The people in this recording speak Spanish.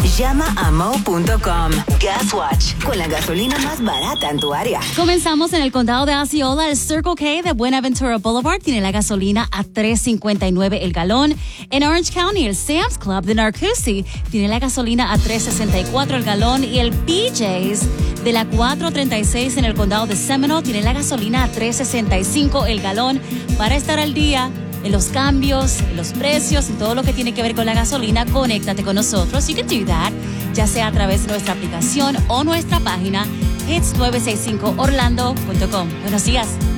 Llama a mo.com. Gas Watch, con la gasolina más barata en tu área. Comenzamos en el condado de Osceola. El Circle K de Buenaventura Boulevard tiene la gasolina a $3.59 el galón. En Orange County, el Sam's Club de Narcoossee tiene la gasolina a $3.64 el galón. Y el BJ's de la 436 en el condado de Seminole tiene la gasolina a $3.65 el galón. Para estar al día en los cambios, en los precios, en todo lo que tiene que ver con la gasolina, conéctate con nosotros. You can do that, ya sea a través de nuestra aplicación o nuestra página hits965orlando.com. Buenos días.